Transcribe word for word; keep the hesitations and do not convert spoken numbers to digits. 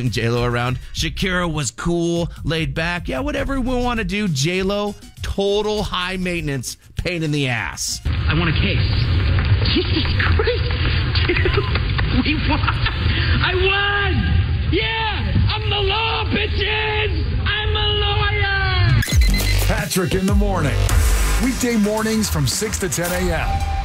bossing J-Lo around. Shakira was cool, laid back. Yeah, whatever we want to do. J-Lo, total high maintenance, pain in the ass. I want a case. Jesus Christ. Dude, we won. I won. Yeah, I'm the law, bitches. I'm a lawyer. Patrick in the morning. Weekday mornings from six to ten a.m.